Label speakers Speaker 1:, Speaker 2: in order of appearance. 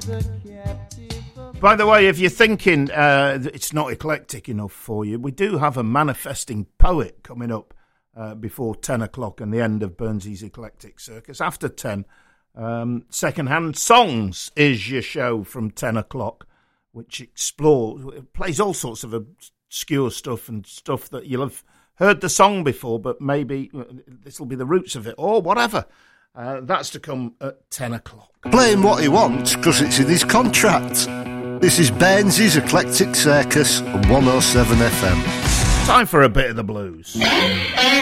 Speaker 1: By the way, if you're thinking it's not eclectic enough for you, we do have a manifesting poet coming up before 10 o'clock and the end of Burnsy's Eclectic Circus. After 10, Secondhand Songs is your show from 10 o'clock, which plays all sorts of obscure stuff and stuff that you'll have heard the song before, but maybe this will be the roots of it or whatever. That's to come at 10 o'clock.
Speaker 2: Play him what he wants because it's in his contract. This is Burnsy's Eclectic Circus on 107 FM.
Speaker 1: Time for a bit of the blues.